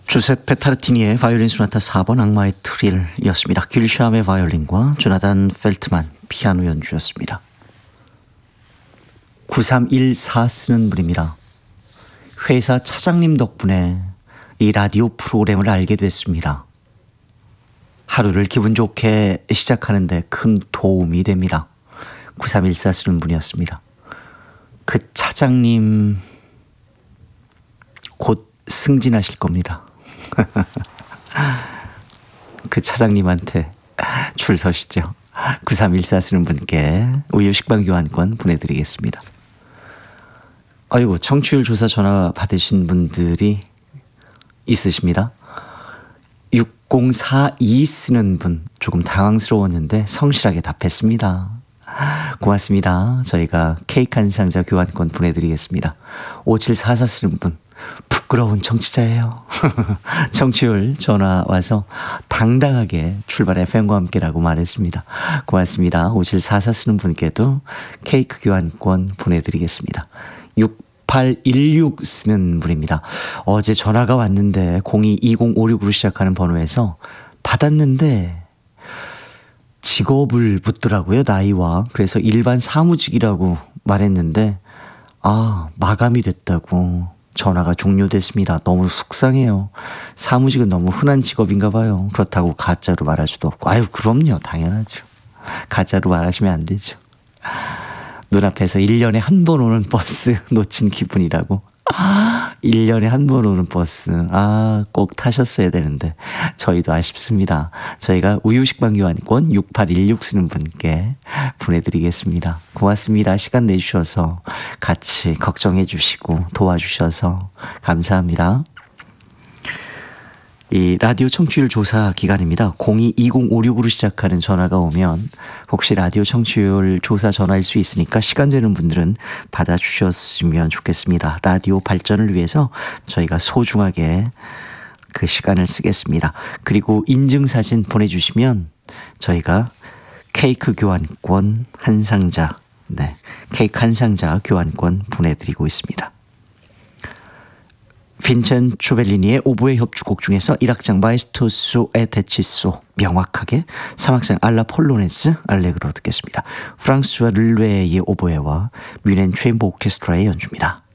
주세페 타르티니의 바이올린 소나타 4번 악마의 트릴이었습니다. 길샴의 바이올린과 조나단 펠트만 피아노 연주였습니다. 9314 쓰는 분입니다. 회사 차장님 덕분에 이 라디오 프로그램을 알게 됐습니다. 하루를 기분 좋게 시작하는데 큰 도움이 됩니다. 9314 쓰는 분이었습니다. 그 차장님 곧 승진하실 겁니다. 그 차장님한테 줄 서시죠. 9314 쓰는 분께 우유 식빵 교환권 보내드리겠습니다. 아이고, 청취율 조사 전화 받으신 분들이 있으십니다. 6042 쓰는 분 조금 당황스러웠는데 성실하게 답했습니다. 고맙습니다. 저희가 케이크 한 상자 교환권 보내드리겠습니다. 5744 쓰는 분 부끄러운 청취자예요. 청취율 전화 와서 당당하게 출발 FM과 함께라고 말했습니다. 고맙습니다. 5744 쓰는 분께도 케이크 교환권 보내드리겠습니다. 6816 쓰는 분입니다. 어제 전화가 왔는데 022056으로 시작하는 번호에서 받았는데 직업을 묻더라고요. 나이와. 그래서 일반 사무직이라고 말했는데 마감이 됐다고 전화가 종료됐습니다. 너무 속상해요. 사무직은 너무 흔한 직업인가 봐요. 그렇다고 가짜로 말할 수도 없고. 아유, 그럼요. 당연하죠. 가짜로 말하시면 안 되죠. 눈앞에서 1년에 한 번 오는 버스 놓친 기분이라고. 1년에 한 번 오는 버스. 꼭 타셨어야 되는데 저희도 아쉽습니다. 저희가 우유 식빵 교환권 6816 쓰는 분께 보내드리겠습니다. 고맙습니다. 시간 내주셔서 같이 걱정해 주시고 도와주셔서 감사합니다. 이 라디오 청취율 조사 기간입니다. 022056으로 시작하는 전화가 오면 혹시 라디오 청취율 조사 전화일 수 있으니까 시간 되는 분들은 받아주셨으면 좋겠습니다. 라디오 발전을 위해서 저희가 소중하게 그 시간을 쓰겠습니다. 그리고 인증사진 보내주시면 저희가 케이크 교환권 한 상자, 케이크 한 상자 교환권 보내드리고 있습니다. 빈첸조 벨리니의 오보의 협주곡 중에서 1악장 마에스토소 에 데치소, 명확하게 3악장 알라 폴로네스 알레그로 듣겠습니다. 프랑스와 르뢰의 오보에와 뮌헨 체인버 오케스트라의 연주입니다.